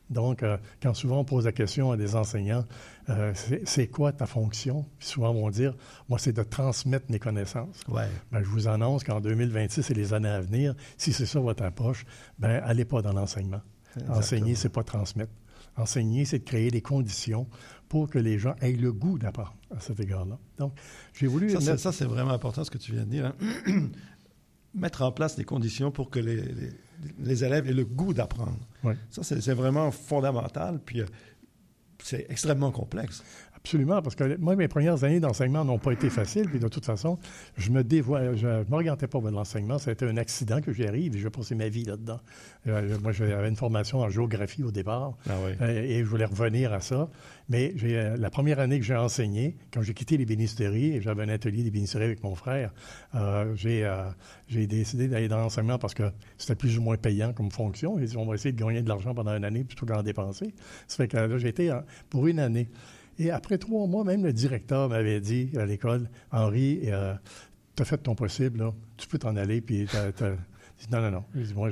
Donc, quand souvent on pose la question à des enseignants, c'est quoi ta fonction? Puis souvent, ils vont dire, moi, c'est de transmettre mes connaissances. Ouais. Ben, je vous annonce qu'en 2026 et les années à venir, si c'est ça votre approche, ben, allez pas dans l'enseignement. Exactement. Enseigner, c'est pas transmettre. Enseigner, c'est de créer des conditions pour que les gens aient le goût d'apprendre à cet égard-là. Donc, j'ai voulu... Ça, c'est vraiment important ce que tu viens de dire. Hein? Mettre en place des conditions pour que les élèves aient le goût d'apprendre. Oui. Ça, c'est vraiment fondamental, puis c'est extrêmement complexe. Absolument, parce que moi, mes premières années d'enseignement n'ont pas été faciles, puis de toute façon, je ne m'orientais pas vers l'enseignement. Ça a été un accident que j'y arrive, et je passais ma vie là-dedans. Moi, j'avais une formation en géographie au départ, et je voulais revenir à ça. Mais la première année que j'ai enseigné, quand j'ai quitté l'ébénisterie, et j'avais un atelier d'ébénisterie avec mon frère, j'ai décidé d'aller dans l'enseignement parce que c'était plus ou moins payant comme fonction. J'ai dit, on va essayer de gagner de l'argent pendant une année plutôt qu'en dépenser. Ça fait que là, j'ai été pour une année. Et après 3 mois, même le directeur m'avait dit à l'école, « Henri, tu as fait ton possible, là. Tu peux t'en aller. » Puis j'ai dit, non. Moi,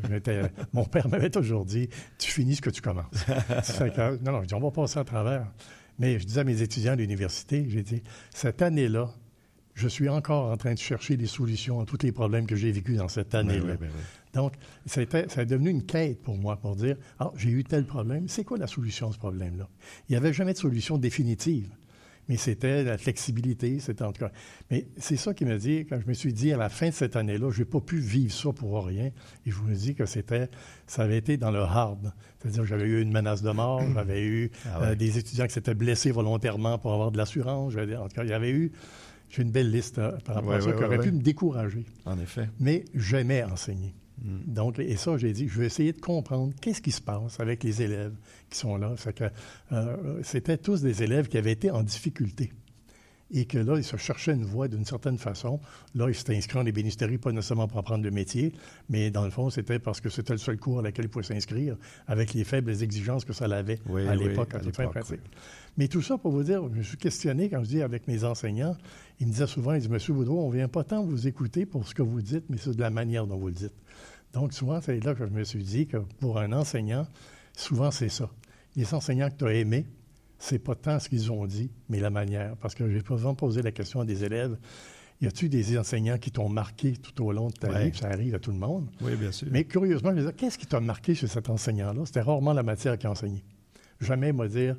mon père m'avait toujours dit, « Tu finis ce que tu commences. » Non, je dis, on va passer à travers. Mais je disais à mes étudiants à l'université, j'ai dit, cette année-là, je suis encore en train de chercher des solutions à tous les problèmes que j'ai vécus dans cette année-là. Oui. Donc, ça a devenu une quête pour moi, pour dire, j'ai eu tel problème, c'est quoi la solution à ce problème-là? Il n'y avait jamais de solution définitive, mais c'était la flexibilité, c'était en tout cas. Mais c'est ça qui me dit, quand je me suis dit, à la fin de cette année-là, je n'ai pas pu vivre ça pour rien, et je vous dis que ça avait été dans le hard. C'est-à-dire que j'avais eu une menace de mort, j'avais eu des étudiants qui s'étaient blessés volontairement pour avoir de l'assurance, en tout cas, il y avait eu... J'ai une belle liste par rapport à ça qui aurait pu me décourager. En effet. Mais j'aimais enseigner. Donc, et ça, j'ai dit, je vais essayer de comprendre qu'est-ce qui se passe avec les élèves qui sont là. C'était tous des élèves qui avaient été en difficulté. Et que là, ils se cherchaient une voie d'une certaine façon. Là, ils s'étaient inscrits en ébénisterie, pas nécessairement pour apprendre le métier, mais dans le fond, c'était parce que c'était le seul cours à laquelle ils pouvaient s'inscrire, avec les faibles exigences que ça avait à l'époque, à toute fin pratique. Mais tout ça pour vous dire, je me suis questionné quand je dis avec mes enseignants, ils me disaient souvent, ils disaient, « Monsieur Boudreau, on ne vient pas tant vous écouter pour ce que vous dites, mais c'est de la manière dont vous le dites. » Donc, souvent, c'est là que je me suis dit que pour un enseignant, souvent, c'est ça. Les enseignants que tu as aimés, c'est pas tant ce qu'ils ont dit, mais la manière. Parce que j'ai souvent posé la question à des élèves, y a-t-il des enseignants qui t'ont marqué tout au long de ta vie? Ça arrive à tout le monde. Oui, bien sûr. Mais curieusement, je me disais, qu'est-ce qui t'a marqué chez cet enseignant-là? C'était rarement la matière qu'il enseignait. Jamais m'a dire,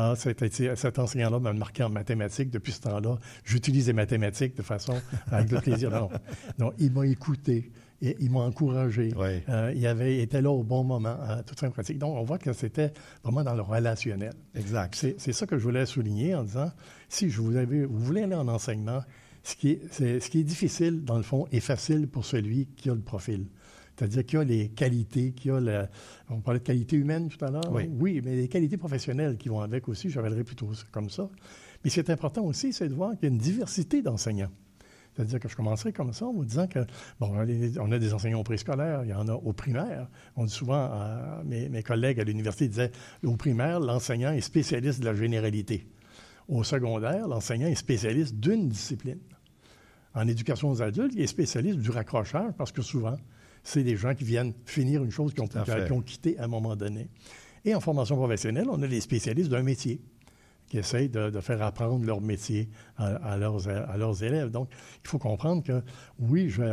cet enseignant-là m'a marqué en mathématiques. Depuis ce temps-là, j'utilise les mathématiques de façon avec de plaisir. Non, il m'a écouté. Et il m'a encouragé. Oui. Il était là au bon moment, à toute fin pratique. Donc, on voit que c'était vraiment dans le relationnel. Exact. C'est ça que je voulais souligner en disant, si vous voulez aller en enseignement, ce qui est difficile, dans le fond, est facile pour celui qui a le profil. C'est-à-dire qu'il y a les qualités, on parlait de qualités humaines tout à l'heure. Oui, mais les qualités professionnelles qui vont avec aussi, je rappellerai plutôt comme ça. Mais ce qui est important aussi, c'est de voir qu'il y a une diversité d'enseignants. C'est-à-dire que je commencerai comme ça en vous disant que, on a des enseignants au préscolaire, il y en a au primaire. On dit souvent, mes collègues à l'université disaient, au primaire, l'enseignant est spécialiste de la généralité. Au secondaire, l'enseignant est spécialiste d'une discipline. En éducation aux adultes, il est spécialiste du raccrochage parce que souvent, c'est des gens qui viennent finir une chose qu'ils ont quitté à un moment donné. Et en formation professionnelle, on a les spécialistes d'un métier qui essayent de faire apprendre leur métier à leurs élèves. Donc, il faut comprendre que, oui, je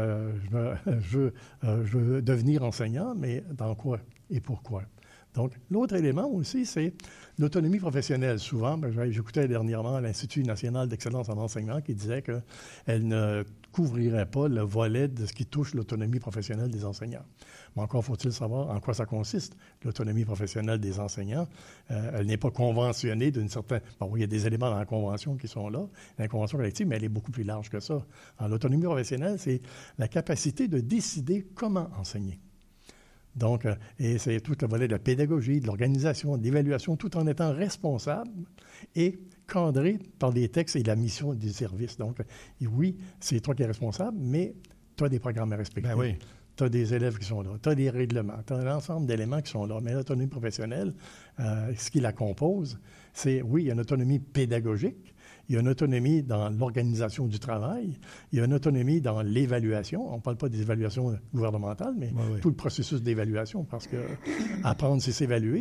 veux devenir enseignant, mais dans quoi et pourquoi? Donc, l'autre élément aussi, c'est l'autonomie professionnelle. Souvent, j'écoutais dernièrement l'Institut national d'excellence en enseignement qui disait qu'elle ne couvrirait pas le volet de ce qui touche l'autonomie professionnelle des enseignants. Mais encore faut-il savoir en quoi ça consiste, l'autonomie professionnelle des enseignants. Elle n'est pas conventionnée d'une certaine... Bon, il y a des éléments dans la convention qui sont là, la convention collective, mais elle est beaucoup plus large que ça. Alors, l'autonomie professionnelle, c'est la capacité de décider comment enseigner. Donc, et c'est tout le volet de la pédagogie, de l'organisation, de l'évaluation, tout en étant responsable et cadré par les textes et la mission du service. Donc, oui, c'est toi qui es responsable, mais tu as des programmes à respecter. Ben oui. Tu as des élèves qui sont là, tu as des règlements, tu as l'ensemble d'éléments qui sont là. Mais l'autonomie professionnelle, ce qui la compose, c'est, oui, il y a une autonomie pédagogique, il y a une autonomie dans l'organisation du travail, il y a une autonomie dans l'évaluation. On ne parle pas des évaluations gouvernementales, mais tout le processus d'évaluation, parce que apprendre, c'est s'évaluer.